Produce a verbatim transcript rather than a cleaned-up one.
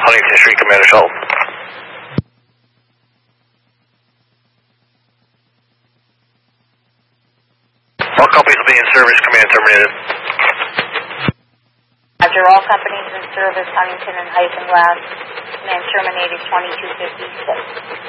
Huntington Street, Commander Sullivan. All companies will be in service, command terminated. Roger, all companies in service, Huntington and Hyphen Labs, command terminated twenty-two fifty-six.